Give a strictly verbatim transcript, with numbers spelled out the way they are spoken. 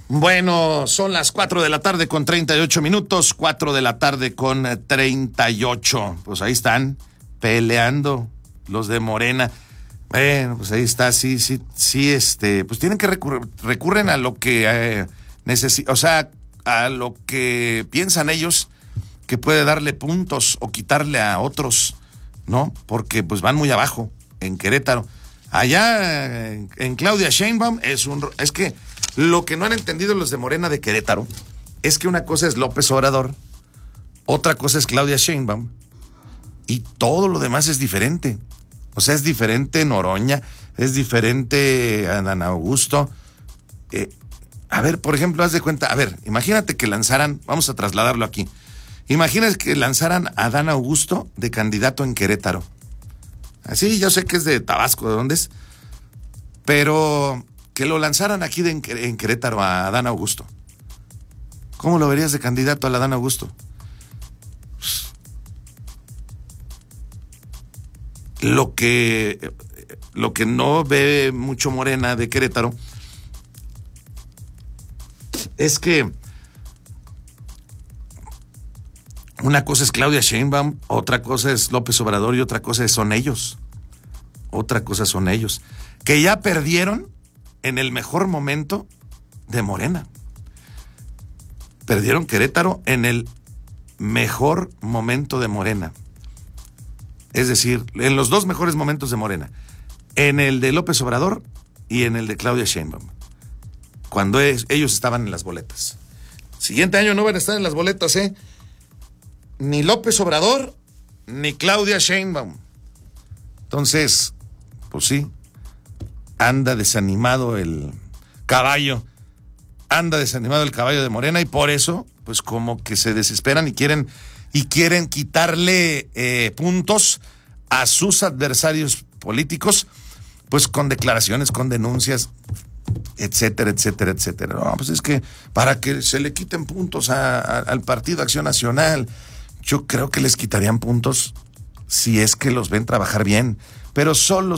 Bueno, son las cuatro de la tarde con treinta y ocho minutos, cuatro de la tarde con treinta y ocho. Pues ahí están peleando los de Morena. Bueno, pues ahí está, sí, sí, sí, este, pues tienen que recurrir, recurren a lo que eh, necesitan, o sea, a lo que piensan ellos que puede darle puntos o quitarle a otros, ¿no? Porque pues van muy abajo en Querétaro. Allá en, en Claudia Sheinbaum es un, es que lo que no han entendido los de Morena de Querétaro es que una cosa es López Obrador, otra cosa es Claudia Sheinbaum y todo lo demás es diferente. O sea, es diferente Noroña, es diferente Adán Augusto. Eh, a ver, por ejemplo, haz de cuenta, a ver, imagínate que lanzaran, vamos a trasladarlo aquí, imagínate que lanzaran a Adán Augusto de candidato en Querétaro. Así, yo sé que es de Tabasco, ¿de dónde es? Pero que lo lanzaran aquí de en, en Querétaro a Adán Augusto. ¿Cómo lo verías de candidato al Adán Augusto? Lo que, lo que no ve mucho Morena de Querétaro es que una cosa es Claudia Sheinbaum, otra cosa es López Obrador y otra cosa son ellos. Otra cosa son ellos. Que ya perdieron en el mejor momento de Morena. Perdieron Querétaro en el mejor momento de Morena. Es decir, en los dos mejores momentos de Morena. En el de López Obrador y en el de Claudia Sheinbaum. Cuando es, ellos estaban en las boletas. Siguiente año no van a estar en las boletas, ¿eh? Ni López Obrador, ni Claudia Sheinbaum. Entonces, pues sí, anda desanimado el caballo, anda desanimado el caballo de Morena y por eso, pues como que se desesperan y quieren, y quieren quitarle eh, puntos a sus adversarios políticos, pues con declaraciones, con denuncias, etcétera, etcétera, etcétera. No, pues es que para que se le quiten puntos a, a, al Partido Acción Nacional, yo creo que les quitarían puntos si es que los ven trabajar bien, pero solo